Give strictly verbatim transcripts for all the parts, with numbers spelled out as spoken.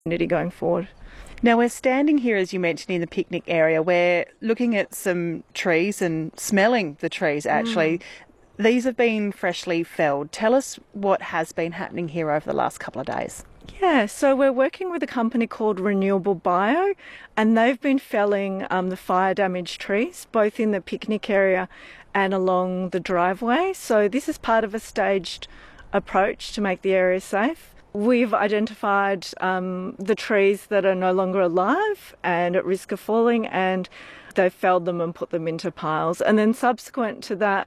community going forward. Now we're standing here, as you mentioned, in the picnic area. We're looking at some trees and smelling the trees, actually. Mm. These have been freshly felled. Tell us what has been happening here over the last couple of days. Yeah, so we're working with a company called Renewable Bio, and they've been felling um, the fire damaged trees, both in the picnic area and along the driveway. So this is part of a staged approach to make the area safe. We've identified um, the trees that are no longer alive and at risk of falling, and they've felled them and put them into piles. And then subsequent to that,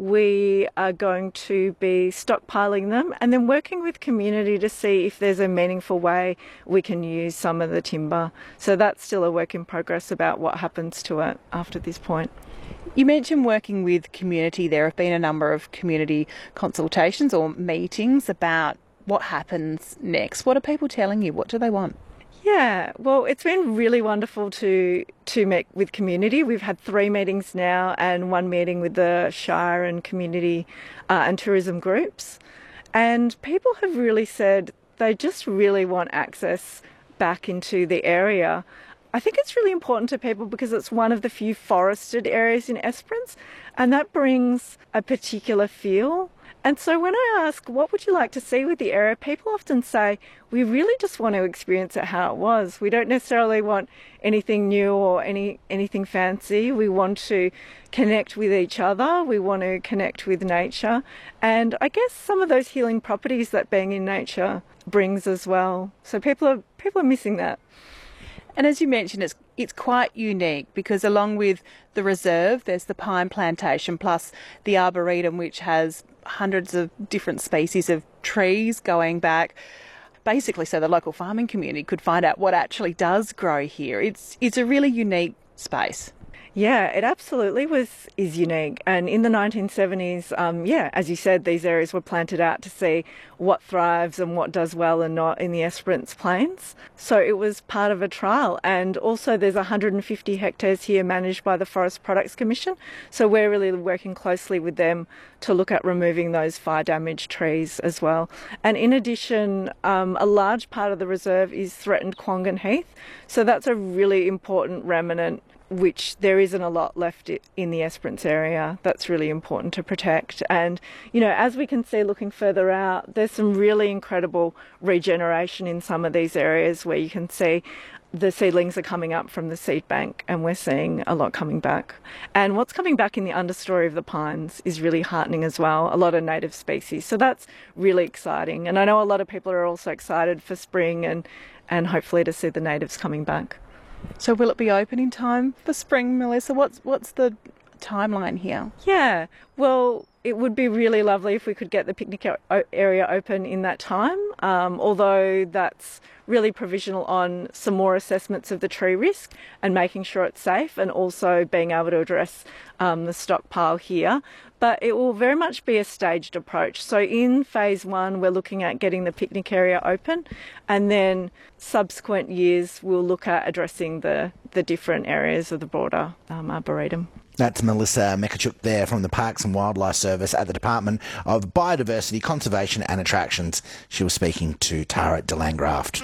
we are going to be stockpiling them and then working with community to see if there's a meaningful way we can use some of the timber. So that's still a work in progress about what happens to it after this point. You mentioned working with community. There have been a number of community consultations or meetings about what happens next. What are people telling you? What do they want? Yeah, well, it's been really wonderful to to meet with community. We've had three meetings now and one meeting with the Shire and community uh, and tourism groups. And people have really said they just really want access back into the area. I think it's really important to people because it's one of the few forested areas in Esperance, and that brings a particular feel. And so when I ask, what would you like to see with the area, people often say, we really just want to experience it how it was. We don't necessarily want anything new or any anything fancy. We want to connect with each other. We want to connect with nature. And I guess some of those healing properties that being in nature brings as well. So people are people are missing that. And as you mentioned, it's it's quite unique because along with the reserve, there's the pine plantation plus the arboretum, which has hundreds of different species of trees going back, basically so the local farming community could find out what actually does grow here. It's it's a really unique space. Yeah, it absolutely was is unique. And in the nineteen seventies, um, yeah, as you said, these areas were planted out to see what thrives and what does well and not in the Esperance Plains. So it was part of a trial. And also there's one hundred fifty hectares here managed by the Forest Products Commission. So we're really working closely with them to look at removing those fire damaged trees as well. And in addition, um, a large part of the reserve is threatened Quangan Heath. So that's a really important remnant, which there isn't a lot left in the Esperance area. That's really important to protect. And, you know, as we can see looking further out, there's some really incredible regeneration in some of these areas where you can see the seedlings are coming up from the seed bank and we're seeing a lot coming back. And what's coming back in the understory of the pines is really heartening as well, a lot of native species. So that's really exciting. And I know a lot of people are also excited for spring and, and hopefully to see the natives coming back. So will it be open in time for spring, Melissa? What's what's the timeline here? Yeah, well, it would be really lovely if we could get the picnic area open in that time, um, although that's really provisional on some more assessments of the tree risk and making sure it's safe and also being able to address um, the stockpile here. But it will very much be a staged approach. So in phase one, we're looking at getting the picnic area open, and then subsequent years we'll look at addressing the, the different areas of the broader um, arboretum. That's Melissa Mekachuk there from the Parks and Wildlife Service at the Department of Biodiversity, Conservation and Attractions. She was speaking to Tara de Langraft.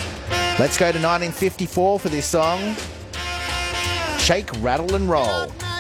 Let's go to nineteen fifty-four for this song, Shake, Rattle and Roll.